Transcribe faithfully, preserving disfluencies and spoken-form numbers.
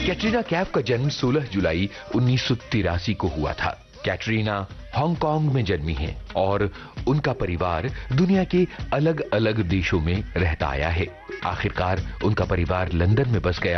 कैटरीना कैफ का जन्म सोलह जुलाई उन्नीस सौ तिरासी को हुआ था। कैटरीना हांगकांग में जन्मी हैं और उनका परिवार दुनिया के अलग अलग देशों में रहता आया है। आखिरकार उनका परिवार लंदन में बस गया